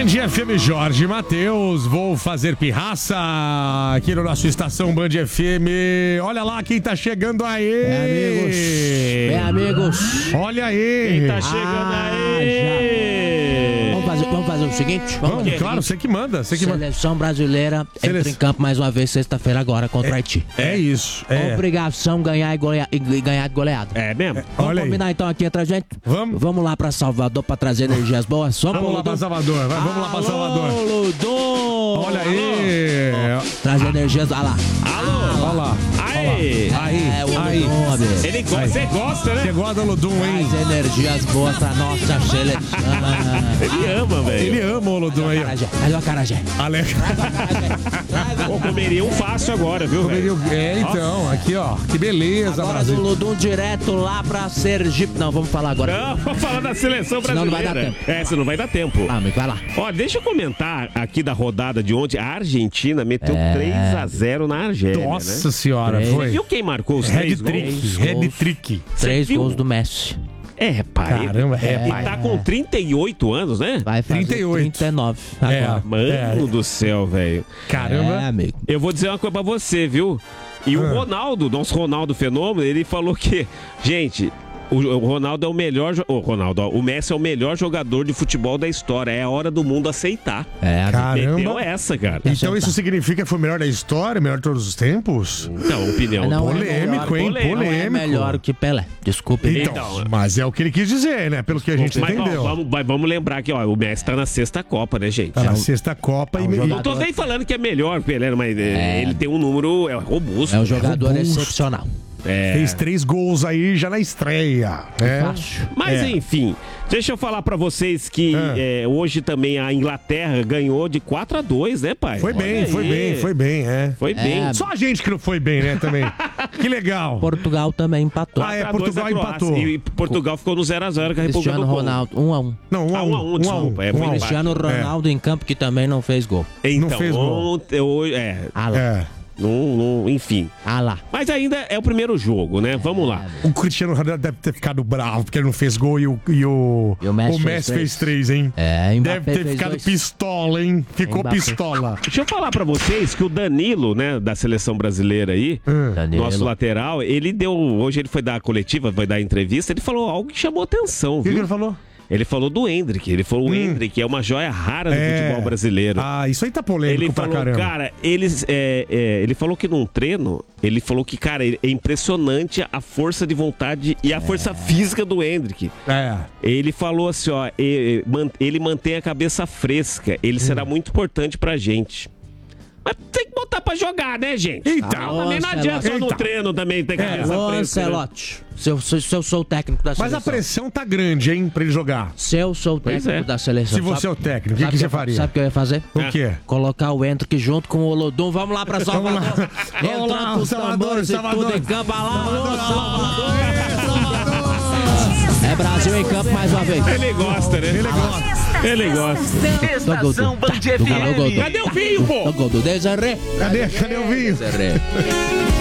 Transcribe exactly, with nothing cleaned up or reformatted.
dia, F M, Jorge Matheus. Vou fazer pirraça aqui no nosso Estação Band F M. Olha lá quem tá chegando aí. Bem, amigos. Bem, amigos. Olha aí. Quem tá chegando Ah, aí? Vamos fazer, vamos fazer o seguinte? Vamos, fazer o claro, seguinte. você que manda. Você que manda. Seleção brasileira Sele- entra em campo mais uma vez sexta-feira agora contra o Haiti. É isso. É. Obrigação ganhar e, golea- e ganhar de goleada. É mesmo? Vamos Olha aí. combinar então aqui entre a gente? Vamos. Vamos lá pra Salvador pra trazer energias boas. Vamos, Vamos lá pra Salvador. Vai, vamos lá pra Salvador. Alô, Ludum. Olha aí. Trazer energias. Olha lá. Alô? Olha lá. Aí! Aí, É, o aí. Ludum, amigo. Ele gosta, você gosta, Você né? gosta do Ludum, hein? Traz energias boas pra nossa seleção. Ele ama, velho. Ele ama o Ludum aí. ó. Acarajé. Traz o acarajé. Alex. Pô, comeria um fácil agora, viu, velho? É, então, aqui, ó. Que beleza, Agora do Brasil. Ludum direto lá pra Sergipe. Não, vamos falar agora. Não, vamos falar da seleção Senão não brasileira. vai dar tempo. É, senão não vai dar tempo. Ah, amigo, vai lá. Ó, deixa eu comentar aqui da rodada de ontem. A Argentina meteu É. três a zero na Argélia, Nossa né? senhora, Três. Você foi. viu quem marcou os Red três gols? Trick. Red Trick. Três viu? gols do Messi. É, pai. Caramba, é, E pai. tá com trinta e oito anos, né? Vai fazer trinta e oito. trinta e nove É. agora. Mano É. do céu, velho. Caramba. É, amigo. Eu vou dizer uma coisa pra você, viu? E o Ronaldo, nosso Ronaldo Fenômeno, ele falou que, gente, o o Ronaldo é o melhor. jo- O Ronaldo, ó, o Messi é o melhor jogador de futebol da história. É a hora do mundo aceitar. É, amigo. Caramba. Meteu essa, cara. Então isso significa que foi o melhor da história, melhor de todos os tempos? Então, opinião. Não é polêmico, melhor- hein? polêmico. Não é Polêmico. melhor que Pelé. Desculpe. Então, Então, mas é o que ele quis dizer, né? Pelo que a gente Mas ó, entendeu. vamos, vai- vamos lembrar que ó, o Messi tá na sexta Copa, né, gente? Tá na sexta Copa é e... um e- jogador- Não tô nem falando que é melhor, Pelé, mas é, ele tem um número é, robusto. É um jogador Robusto. excepcional. É. Fez três gols aí já na estreia. É. Fácil. Mas É. enfim, deixa eu falar pra vocês que Ah. é, hoje também a Inglaterra ganhou de quatro a dois, né, pai? Foi bem, Olha foi aí. bem, foi bem, é. Foi bem. É. Só a gente que não foi bem, né, também. Que legal. Portugal também empatou. Ah, é, quatro a dois Portugal na Croácia. empatou. E Portugal ficou no zero a zero com a República Cristiano do Congo. Ronaldo, um a um. Não, um a Ah, um. um a um, um a um. desculpa, é, um a foi um. Cristiano Ronaldo em campo que também não fez gol. Então, Não fez gol. ontem, hoje- é, Ah lá. É. não, não, enfim. Ah lá. Mas ainda é o primeiro jogo, né? Vamos lá. O Cristiano Ronaldo deve ter ficado bravo porque ele não fez gol e o, e o, E o Messi fez fez três. três, hein? É, Mbappé Deve ter fez ficado dois. pistola, hein? Ficou Mbappé. pistola. Deixa eu falar pra vocês que o Danilo, né, da seleção brasileira aí, Danilo. nosso lateral, ele deu. Hoje ele foi dar a coletiva, vai dar a entrevista, ele falou algo que chamou atenção, O que, que viu? ele falou? Ele falou do Hendrick. Ele falou: o Hendrick é uma joia rara do É. futebol brasileiro. Ah, isso aí tá polêmico Ele pra falou, caramba. cara, eles, é, é, ele falou que num treino, ele falou que, cara, é impressionante a força de vontade e a força física do Hendrick. É. Ele falou assim, ó, e- man- ele mantém a cabeça fresca, ele será muito importante pra gente. Mas tem que botar pra jogar, né, gente? Então. Também não adianta só no Então. treino também ter cabeça Ô, fresca. né? Ancelotti, se eu, se, se eu sou o técnico da Mas seleção. a pressão tá grande, hein, pra ele jogar. Se eu sou o Pois técnico é. da seleção. Se você é o técnico, o que, sabe que você eu- faria? Sabe o que eu ia fazer? O quê? Colocar o Hendrick junto com o Olodum. Vamos lá pra Salvador. Vamos lá. Vamos lá, Entrando com os Salvador, tambores e Salvador. tudo em campo. Alá, alô, Salvador. É Brasil em campo mais uma vez. Ele gosta, né? Ele gosta. Ele gosta. Estação Band F M. Cadê o vinho, pô? Do gol do Desirê. Cadê? Cadê o vinho? Desirê.